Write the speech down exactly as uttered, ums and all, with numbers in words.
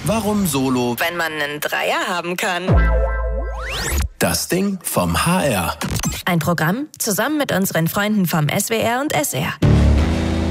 Warum Solo, wenn man einen Dreier haben kann? Das Ding vom H R. Ein Programm zusammen mit unseren Freunden vom S W R und S R.